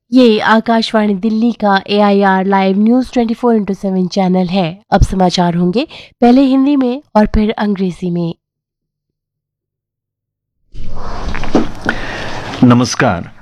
ये आकाशवाणी दिल्ली का AIR live news 24/7 channel है। अब समाचार होंगे पहले हिंदी में और फिर अंग्रेजी में। नमस्कार,